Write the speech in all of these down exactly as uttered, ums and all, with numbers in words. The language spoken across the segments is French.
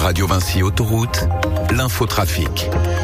Radio Vinci Autoroute, l'infotrafic.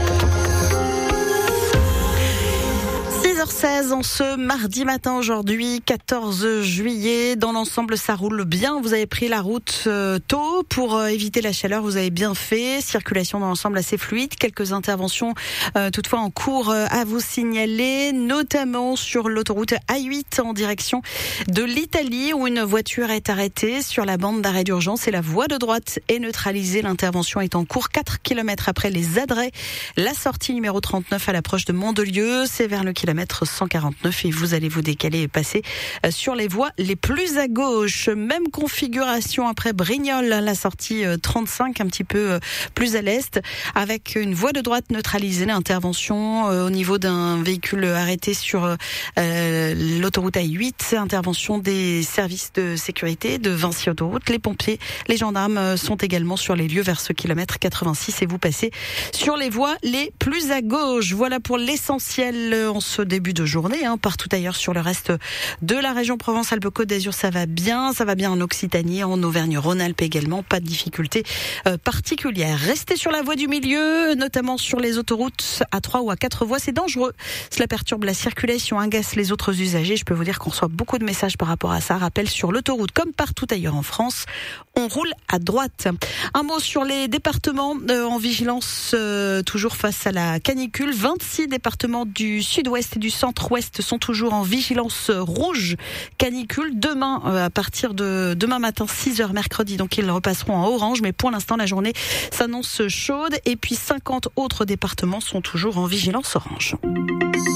six heures seize en ce mardi matin aujourd'hui, quatorze juillet. Dans l'ensemble, ça roule bien. Vous avez pris la route euh, tôt pour euh, éviter la chaleur. Vous avez bien fait. Circulation dans l'ensemble assez fluide. Quelques interventions euh, toutefois en cours euh, à vous signaler, notamment sur l'autoroute A huit en direction de l'Italie où une voiture est arrêtée sur la bande d'arrêt d'urgence et la voie de droite est neutralisée. L'intervention est en cours quatre kilomètres après les Adrets. La sortie numéro trente-neuf à l'approche de Mandelieu, c'est vers le kilomètre cent quarante-neuf et vous allez vous décaler et passer sur les voies les plus à gauche. Même configuration après Brignoles, la sortie trente-cinq un petit peu plus à l'est avec une voie de droite neutralisée. L'intervention au niveau d'un véhicule arrêté sur euh, l'autoroute A huit, intervention des services de sécurité de Vinci Autoroute. Les pompiers, les gendarmes sont également sur les lieux vers ce kilomètre quatre-vingt-six et vous passez sur les voies les plus à gauche. Voilà pour l'essentiel en ce début de journée, hein. Partout ailleurs sur le reste de la région Provence-Alpes-Côte d'Azur, ça va bien, ça va bien en Occitanie, en Auvergne-Rhône-Alpes également, pas de difficultés euh, particulières. Restez sur la voie du milieu, notamment sur les autoroutes à trois ou à quatre voies, c'est dangereux. Cela perturbe la circulation, agace les autres usagers. Je peux vous dire qu'on reçoit beaucoup de messages par rapport à ça. Rappel sur l'autoroute, comme partout ailleurs en France, on roule à droite. Un mot sur les départements euh, en vigilance, euh, toujours face à la canicule. vingt-six départements du sud-ouest et du centre-ouest sont toujours en vigilance rouge canicule. Demain, euh, à partir de demain matin, six heures mercredi, donc ils repasseront en orange. Mais pour l'instant, la journée s'annonce chaude. Et puis cinquante autres départements sont toujours en vigilance orange.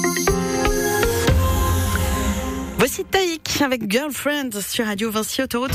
Voici Taïk avec Girlfriend sur Radio Vinci Autoroute.